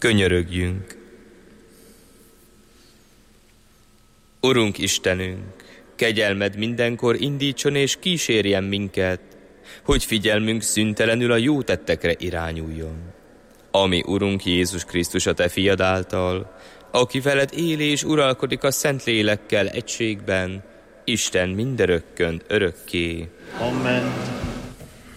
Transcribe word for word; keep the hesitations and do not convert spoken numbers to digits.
Könyörögjünk. Urunk Istenünk, kegyelmed mindenkor indítson és kísérjen minket, hogy figyelmünk szüntelenül a jó tettekre irányuljon. Ami Urunk Jézus Krisztus a Te fiad által, aki veled él és uralkodik a Szentlélekkel egységben, Isten mindörökkön örökké. Amen.